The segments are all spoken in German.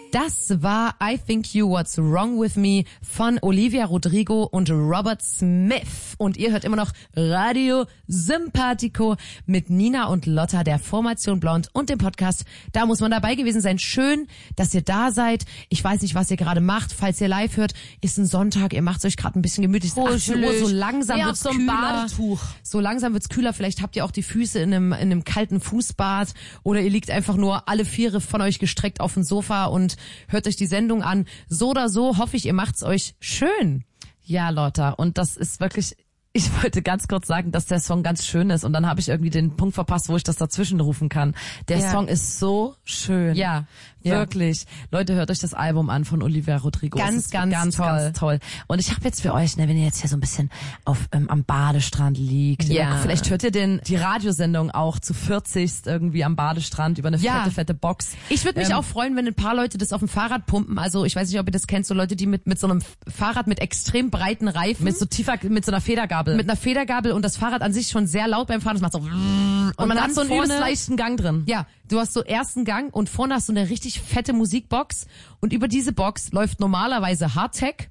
Das war I Think You What's Wrong With Me von Olivia Rodrigo und Robert Smith. Und ihr hört immer noch Radio Sympathico mit Nina und Lotta der Formation Blond und dem Podcast. Da muss man dabei gewesen sein. Schön, dass ihr da seid. Ich weiß nicht, was ihr gerade macht. Falls ihr live hört, ist ein Sonntag. Ihr macht es euch gerade ein bisschen gemütlich. Es ist 18 Uhr, so langsam wird's kühler. Badetuch. So langsam wird's kühler. Vielleicht habt ihr auch die Füße in einem kalten Fußbad oder ihr liegt einfach nur alle Viere von euch gestreckt auf dem Sofa und hört euch die Sendung an. So oder so hoffe ich, ihr macht's euch schön. Ja, Lotta, und das ist wirklich, ich wollte ganz kurz sagen, dass der Song ganz schön ist und dann habe ich irgendwie den Punkt verpasst, wo ich das dazwischen rufen kann. Der Song ist so schön. Ja. Wirklich. Leute, hört euch das Album an von Olivia Rodrigo. Ganz toll. Ganz toll. Und ich habe jetzt für euch, wenn ihr jetzt hier so ein bisschen am Badestrand liegt, vielleicht hört ihr die Radiosendung auch zu 40 irgendwie am Badestrand über eine fette Box. Ich würde mich auch freuen, wenn ein paar Leute das auf dem Fahrrad pumpen. Also ich weiß nicht, ob ihr das kennt, so Leute, die mit so einem Fahrrad mit extrem breiten Reifen. Mit so einer Federgabel. Mit einer Federgabel und das Fahrrad an sich schon sehr laut beim Fahren. Das macht so und man hat so einen übelst leichten Gang drin. Ja, du hast so ersten Gang und vorne hast du eine richtig fette Musikbox und über diese Box läuft normalerweise Hardtech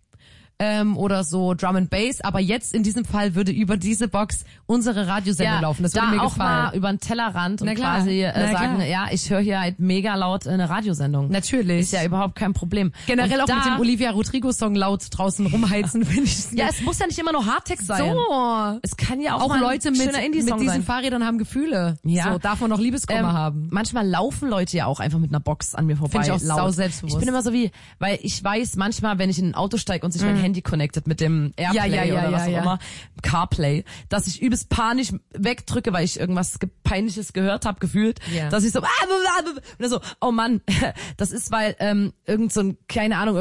oder so Drum and Bass, aber jetzt in diesem Fall würde über diese Box unsere Radiosendung laufen. Das würde mir auch gefallen. Mal über den Tellerrand und quasi sagen, ich höre hier halt mega laut eine Radiosendung. Natürlich. Ist ja überhaupt kein Problem. Generell auch mit dem Olivia Rodrigo Song laut draußen rumheizen, finde ich. Ja, es muss ja nicht immer nur Hardtech sein. So. Es kann ja auch mal Leute mit diesen sein. Fahrrädern haben Gefühle. Ja. So, darf man noch Liebeskummer haben. Manchmal laufen Leute ja auch einfach mit einer Box an mir vorbei. Finde ich auch sau selbstbewusst. Ich bin immer so weil ich weiß manchmal, wenn ich in ein Auto steige und sich mein Handy connectet mit dem Airplay oder was auch immer, CarPlay, dass ich übelst panisch wegdrücke, weil ich irgendwas Peinliches gehört habe, gefühlt, dass ich so, und so, oh Mann, das ist, weil irgend so ein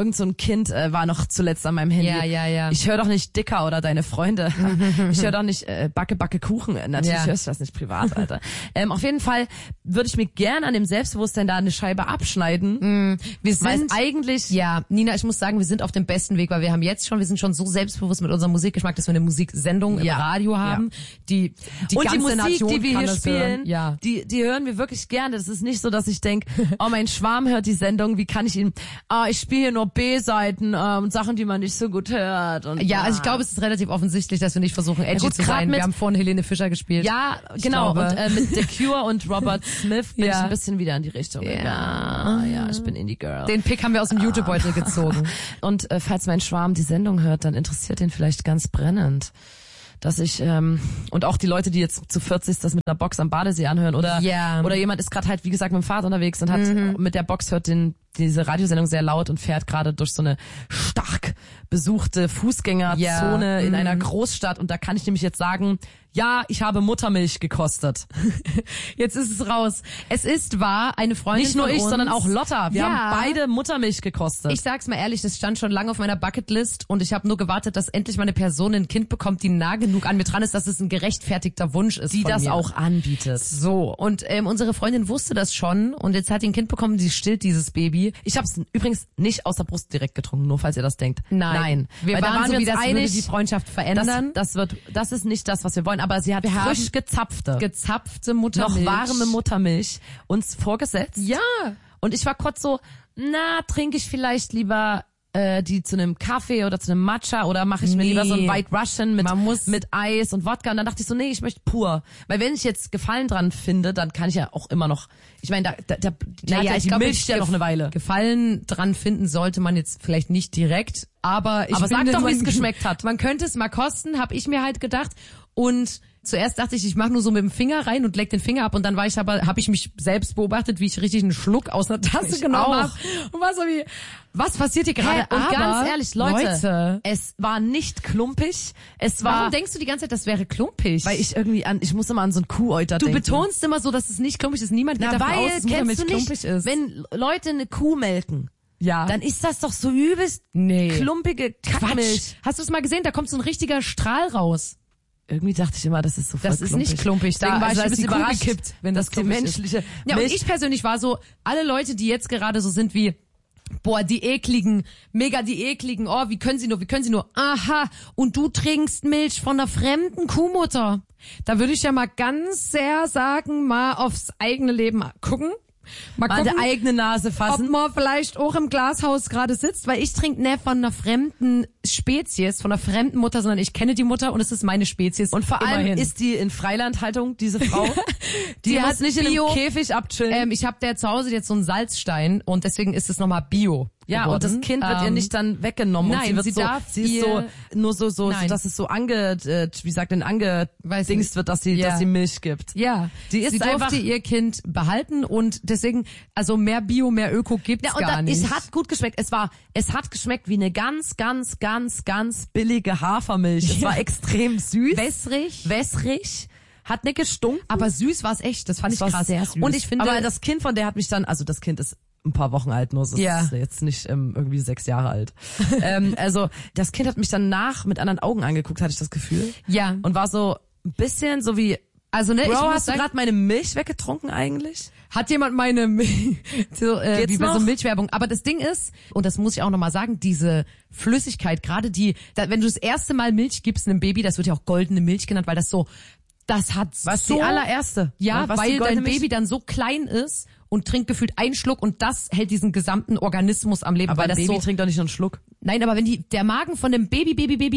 Kind war noch zuletzt an meinem Handy. Ja. Ich höre doch nicht Dicker oder deine Freunde. Ich höre doch nicht Backe Kuchen. Natürlich hörst du das nicht privat, Alter. Auf jeden Fall würde ich mir gerne an dem Selbstbewusstsein da eine Scheibe abschneiden. Wir sind eigentlich, Nina, ich muss sagen, wir sind auf dem besten Weg, weil wir sind schon so selbstbewusst mit unserem Musikgeschmack, dass wir eine Musiksendung im Radio haben, die und ganze die Musik, Nation die wir kann hier das spielen, hören. die hören wir wirklich gerne. Das ist nicht so, dass ich denke, oh, mein Schwarm hört die Sendung, wie kann ich ihn, ich spiele hier nur B-Seiten und Sachen, die man nicht so gut hört. Und, also ich glaube, es ist relativ offensichtlich, dass wir nicht versuchen, edgy zu sein. Wir haben vorhin Helene Fischer gespielt. Ja, genau. Und mit The Cure und Robert Smith bin ich ein bisschen wieder in die Richtung gegangen. Ja, ich bin Indie-Girl. Den Pick haben wir aus dem YouTube-Beutel gezogen. Und falls mein Schwarm die Sendung hört, dann interessiert ihn vielleicht ganz brennend, dass ich und auch die Leute, die jetzt zu 40 das mit einer Box am Badesee anhören oder jemand ist gerade halt, wie gesagt, mit dem Fahrrad unterwegs und hat mit der Box hört diese Radiosendung sehr laut und fährt gerade durch so eine stark besuchte Fußgängerzone in einer Großstadt und da kann ich nämlich jetzt sagen, ja, ich habe Muttermilch gekostet. Jetzt ist es raus. Es ist wahr, eine Freundin Nicht nur von ich, uns, sondern auch Lotta. Wir haben beide Muttermilch gekostet. Ich sag's mal ehrlich, das stand schon lange auf meiner Bucketlist und ich habe nur gewartet, dass endlich mal eine Person ein Kind bekommt, die nah genug an mir dran ist, dass es ein gerechtfertigter Wunsch ist, die von das mir auch anbietet. So, und unsere Freundin wusste das schon und jetzt hat die ein Kind bekommen, die stillt dieses Baby. Ich habe es übrigens nicht aus der Brust direkt getrunken, nur falls ihr das denkt. Nein. Wir waren so, wie das würde die Freundschaft verändern. Das ist nicht das, was wir wollen, aber sie hat frisch gezapfte Muttermilch, noch warme Muttermilch uns vorgesetzt. Ja. Und ich war kurz so, trinke ich vielleicht lieber die zu einem Kaffee oder zu einem Matcha oder mache ich mir lieber so ein White Russian mit Eis und Wodka und dann dachte ich so, ich möchte pur. Weil wenn ich jetzt Gefallen dran finde, dann kann ich ja auch immer noch, ich meine, die Milch ja noch eine Weile. Gefallen dran finden sollte man jetzt vielleicht nicht direkt, aber sag doch, wie es geschmeckt hat. Man könnte es mal kosten, habe ich mir halt gedacht. Und zuerst dachte ich mache nur so mit dem Finger rein und leck den Finger ab und dann habe ich mich selbst beobachtet, wie ich richtig einen Schluck aus einer Tasse genommen habe und war so wie, was passiert hier gerade? Und ganz ehrlich, Leute, es war nicht klumpig. Warum denkst du die ganze Zeit, das wäre klumpig? Weil ich muss immer an so einen Kuhäuter denken. Du betonst immer so, dass es nicht klumpig ist. Niemand geht davon aus, dass Muttermilch klumpig ist. Wenn Leute eine Kuh melken, dann ist das doch so übelst klumpige Kackmilch. Hast du es mal gesehen? Da kommt so ein richtiger Strahl raus. Irgendwie dachte ich immer, das ist so voll klumpig. Das ist nicht klumpig. Deswegen war ich ein bisschen überrascht, gekippt, wenn das die menschliche Ja, und ich persönlich war so, alle Leute, die jetzt gerade so sind wie, die ekligen, wie können sie nur, aha, und du trinkst Milch von einer fremden Kuhmutter. Da würde ich ja mal ganz sehr sagen, mal aufs eigene Leben gucken. Mal gucken, die eigene Nase fassen. Ob man vielleicht auch im Glashaus gerade sitzt, weil ich trinke nicht von einer fremden Spezies, von einer fremden Mutter, sondern ich kenne die Mutter und es ist meine Spezies. Und vor allem ist die in Freilandhaltung, diese Frau. die hat nicht in einem Käfig abchillen. Ich habe zu Hause jetzt so einen Salzstein und deswegen ist es nochmal Bio. Ja, geworden. und das Kind wird ihr nicht dann weggenommen. Nein, und sie ist so, dass es so angedingst wird, dass sie Milch gibt. Ja, sie durfte ihr Kind behalten und deswegen, also mehr Bio, mehr Öko gibt's gar nicht. Es hat gut geschmeckt. Es hat geschmeckt wie eine ganz billige Hafermilch. Es war extrem süß. Wässrig. Hat nicht gestunken. Aber süß war es echt. Das fand ich krass. Sehr süß. Und ich finde, aber das Kind von der hat mich dann, also das Kind ist ein paar Wochen alt, nur es ist jetzt nicht irgendwie 6 Jahre alt. Also das Kind hat mich dann mit anderen Augen angeguckt, hatte ich das Gefühl. Ja. Und war so ein bisschen so wie, also ne, Bro, hast du gerade meine Milch weggetrunken eigentlich? Hat jemand meine wie bei so Milchwerbung. Aber das Ding ist, und das muss ich auch nochmal sagen, diese Flüssigkeit, gerade wenn du das erste Mal Milch gibst einem Baby, das wird ja auch goldene Milch genannt, weil das hat die allererste? Ja, weil dein Baby dann so klein ist und trinkt gefühlt einen Schluck und das hält diesen gesamten Organismus am Leben. Aber weil das Baby trinkt doch nicht nur einen Schluck. Nein, aber wenn der Magen von dem Baby,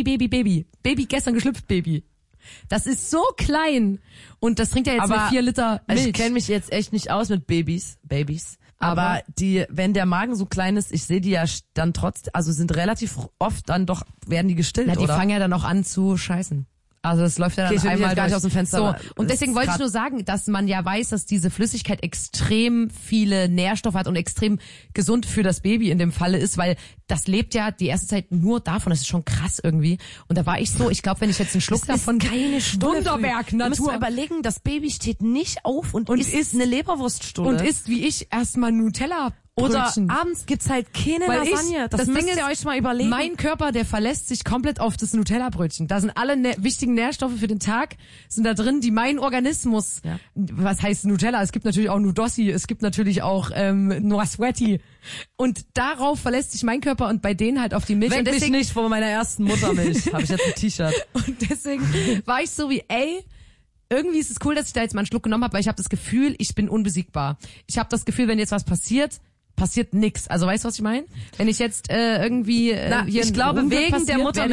gestern geschlüpft Baby, das ist so klein und das trinkt ja jetzt mit 4 Liter Milch. Ich kenne mich jetzt echt nicht aus mit Babys. Aber wenn der Magen so klein ist, ich sehe die ja dann trotzdem, also sind relativ oft dann doch, werden die gestillt, oder? Die fangen ja dann auch an zu scheißen. Also das läuft ja dann einmal gar nicht aus dem Fenster. So. Und deswegen wollte ich nur sagen, dass man ja weiß, dass diese Flüssigkeit extrem viele Nährstoffe hat und extrem gesund für das Baby in dem Falle ist, weil das lebt ja die erste Zeit nur davon. Das ist schon krass irgendwie. Und da war ich so, ich glaube, wenn ich jetzt einen Schluck davon... keine Stunde Wunderwerk, Natur. Du musst überlegen, das Baby steht nicht auf und isst eine Leberwurststulle. Und isst wie ich erstmal Nutella. Oder abends gibt's halt keine Lasagne. Das müsst ihr euch mal überlegen. Mein Körper, der verlässt sich komplett auf das Nutella-Brötchen. Da sind alle wichtigen Nährstoffe für den Tag, sind da drin, die mein Organismus, was heißt Nutella? Es gibt natürlich auch Nudossi, es gibt natürlich auch Noiswetti. Und darauf verlässt sich mein Körper und bei denen halt auf die Milch. Weg mich nicht von meiner ersten Muttermilch. Habe ich jetzt ein T-Shirt. Und deswegen war ich so wie, irgendwie ist es cool, dass ich da jetzt mal einen Schluck genommen habe, weil ich habe das Gefühl, ich bin unbesiegbar. Ich habe das Gefühl, wenn jetzt was passiert nix. Also weißt du, was ich meine? Wenn ich jetzt irgendwie ich glaube, wegen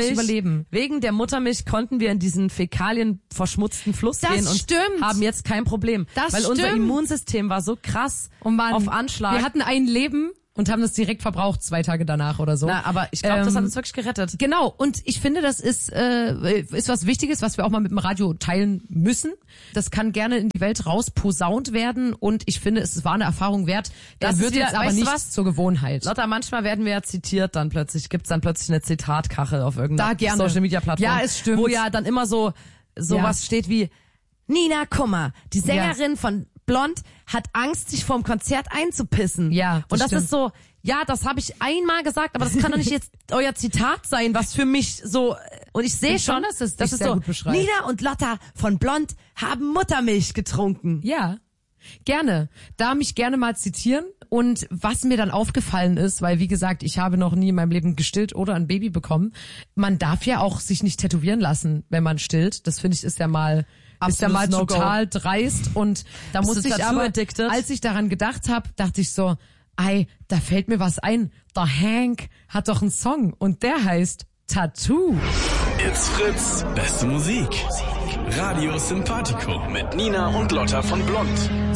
der Muttermilch konnten wir in diesen Fäkalien verschmutzten Fluss gehen und haben jetzt kein Problem. Weil unser Immunsystem war so krass auf Anschlag. Wir hatten ein Leben und haben das direkt verbraucht 2 Tage danach oder so. Aber ich glaube, das hat uns wirklich gerettet. Genau. Und ich finde, das ist was Wichtiges, was wir auch mal mit dem Radio teilen müssen. Das kann gerne in die Welt rausposaunt werden. Und ich finde, es war eine Erfahrung wert. Das wird jetzt aber nicht zur Gewohnheit. Lotta, manchmal werden wir ja zitiert dann plötzlich. Gibt's dann plötzlich eine Zitatkachel auf irgendeiner Social Media Plattform. Ja, es stimmt. Wo ja dann immer so was steht wie Nina Kummer, die Sängerin von Blond, hat Angst, sich vorm Konzert einzupissen. Ja, und das ist so, das habe ich einmal gesagt, aber das kann doch nicht jetzt euer Zitat sein, was für mich so, und ich sehe schon, dass es das ist so, Nina und Lotta von Blond haben Muttermilch getrunken. Ja, gerne. Da mich gerne mal zitieren. Und was mir dann aufgefallen ist, weil wie gesagt, ich habe noch nie in meinem Leben gestillt oder ein Baby bekommen, man darf ja auch sich nicht tätowieren lassen, wenn man stillt. Das finde ich ist ja mal total dreist und da musste ich aber, als ich daran gedacht habe, dachte ich so, da fällt mir was ein. Der Hank hat doch einen Song und der heißt Tattoo. It's Fritz, beste Musik. Radio Sympathico mit Nina und Lotta von Blond.